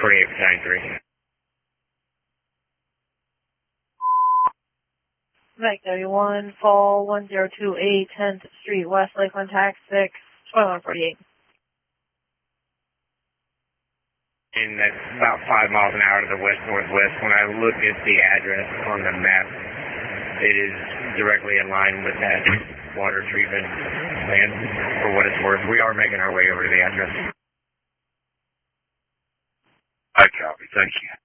4893. Mike 31, Fall 1028, 10th Street West, Lakeland, Tax 6, 2148. And that's about 5 miles an hour to the west-northwest. When I look at the address on the map, it is directly in line with that water treatment plant, for what it's worth. We are making our way over to the address. I copy. Thank you.